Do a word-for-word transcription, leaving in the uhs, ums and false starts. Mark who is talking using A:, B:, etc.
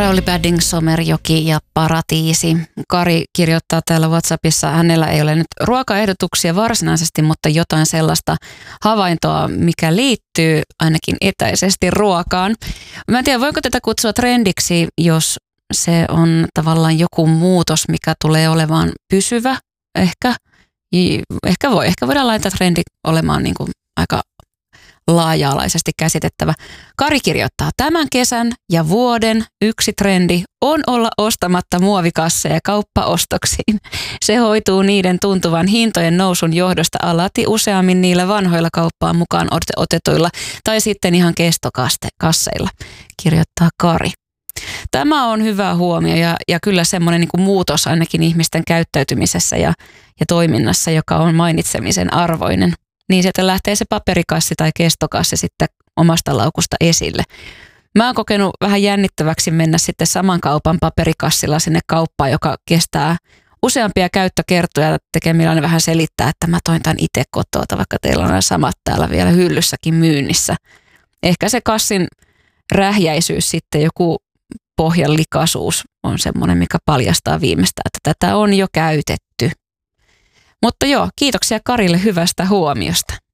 A: Rauli Badding, Somerjoki ja Paratiisi. Kari kirjoittaa täällä WhatsAppissa, hänellä ei ole nyt ruokaehdotuksia varsinaisesti, mutta jotain sellaista havaintoa, mikä liittyy ainakin etäisesti ruokaan. Mä en tiedä, voiko tätä kutsua trendiksi, jos se on tavallaan joku muutos, mikä tulee olemaan pysyvä. Ehkä, ehkä voi, ehkä voidaan laittaa trendi olemaan niin kuin aika laaja-alaisesti käsitettävä. Kari kirjoittaa, tämän kesän ja vuoden yksi trendi on olla ostamatta muovikasseja kauppaostoksiin. Se hoituu niiden tuntuvan hintojen nousun johdosta alati useammin niillä vanhoilla kauppaan mukaan otetuilla tai sitten ihan kestokasseilla, kirjoittaa Kari. Tämä on hyvä huomio ja, ja kyllä semmoinen niin kuin muutos ainakin ihmisten käyttäytymisessä ja, ja toiminnassa, joka on mainitsemisen arvoinen. Niin sieltä lähtee se paperikassi tai kestokassi sitten omasta laukusta esille. Mä oon kokenut vähän jännittäväksi mennä sitten saman kaupan paperikassilla sinne kauppaan, joka kestää useampia käyttökertoja. Tekemillä vähän selittää, että mä toin tämän itse kotoa, vaikka teillä on nämä samat täällä vielä hyllyssäkin myynnissä. Ehkä se kassin rähjäisyys sitten, joku pohjan likaisuus on semmoinen, mikä paljastaa viimeistään, että tätä on jo käytetty. Mutta joo, kiitoksia Karille hyvästä huomiosta.